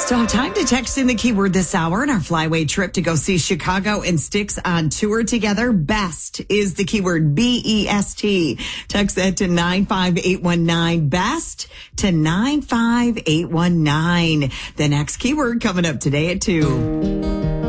So time to text in the keyword this hour in our flyway trip to go see Chicago and Styx on tour together. Best is the keyword BEST. Text that to 95819. Best to 95819. The next keyword coming up today at 2.